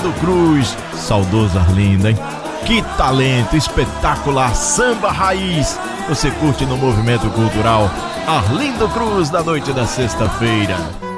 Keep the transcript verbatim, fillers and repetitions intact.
Arlindo Cruz, saudoso Arlindo, hein? Que talento espetacular, samba raiz. Você curte no Movimento Cultural Arlindo Cruz da noite da sexta-feira.